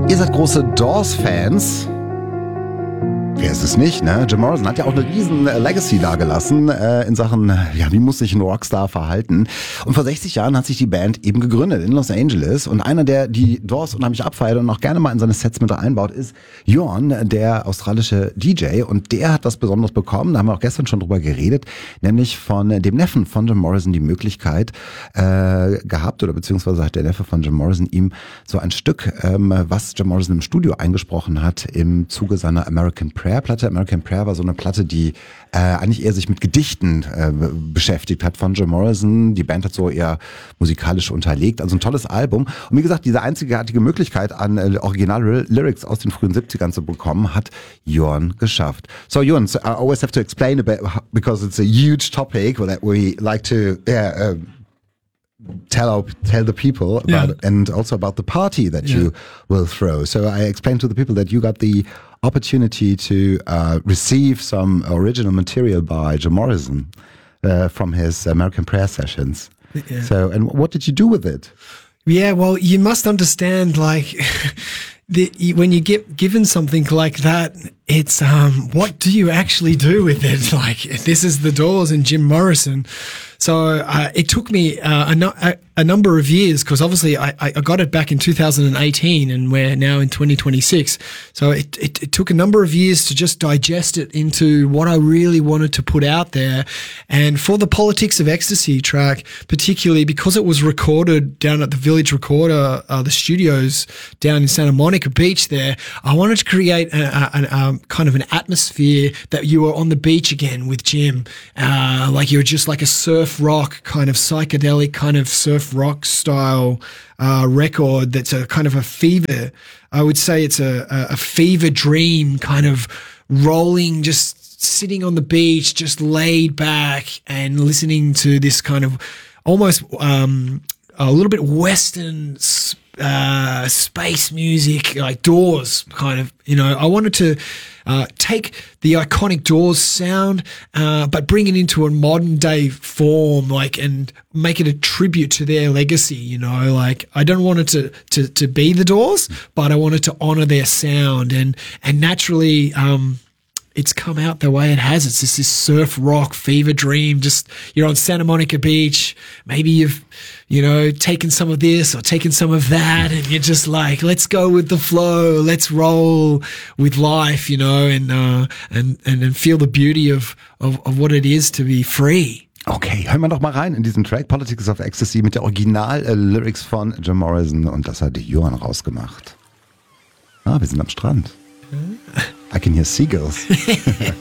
Ihr seid große Doors-Fans. Wer ist es nicht, ne? Jim Morrison hat ja auch eine riesen Legacy dagelassen in Sachen, ja, wie muss sich ein Rockstar verhalten? Und vor 60 Jahren hat sich die Band eben gegründet in Los Angeles. Und einer, der die Doors unheimlich abfeiert und auch gerne mal in seine Sets mit einbaut, ist Jorn, der australische DJ. Und der hat was Besonderes bekommen, da haben wir auch gestern schon drüber geredet, nämlich von dem Neffen von Jim Morrison die Möglichkeit gehabt, oder beziehungsweise hat der Neffe von Jim Morrison ihm so ein Stück, was Jim Morrison im Studio eingesprochen hat, im Zuge seiner American Prayer-Platte. American Prayer war so eine Platte, die eigentlich eher sich mit Gedichten beschäftigt hat von Jim Morrison. Die Band hat so eher musikalisch unterlegt. Also ein tolles Album. Und wie gesagt, diese einzigartige Möglichkeit an Original-Lyrics aus den frühen 70ern zu bekommen, hat Jorn geschafft. So Jorn, I always have to explain a bit because it's a huge topic that we like to tell the people about, and also about the party that you will throw. So I explained to the people that you got the opportunity to receive some original material by Jim Morrison from his American Prayer sessions. Yeah. So, and what did you do with it? Yeah, well, you must understand, like, when you get given something like that, it's what do you actually do with it? Like, this is the Doors and Jim Morrison. So it took me a number of years, because obviously I got it back in 2018 and we're now in 2026. So it took a number of years to just digest it into what I really wanted to put out there. And for the Politics of Ecstasy track, particularly because it was recorded down at the Village Recorder, the studios down in Santa Monica Beach there, I wanted to create a kind of an atmosphere that you were on the beach again with Jim. Like you're just like a surf rock, kind of psychedelic, kind of surf rock style record that's a kind of a fever. I would say it's a fever dream, kind of rolling, just sitting on the beach, just laid back and listening to this kind of almost a little bit Western space music, like Doors kind of, you know. I wanted to take the iconic Doors sound, but bring it into a modern day form, like, and make it a tribute to their legacy, you know. Like, I don't want it to be the Doors, but I wanted to honor their sound, and naturally, it's come out the way it has. It's just this surf rock fever dream. Just, you're on Santa Monica Beach. Maybe you've, you know, taken some of this or taken some of that, and you're just like, let's go with the flow. Let's roll with life, you know, and feel the beauty of what it is to be free. Okay, hören wir doch mal rein in diesen Track Politics of Ecstasy mit der Original-Lyrics von Jim Morrison, und das hat Jorn rausgemacht. Wir sind am Strand. I can hear seagulls.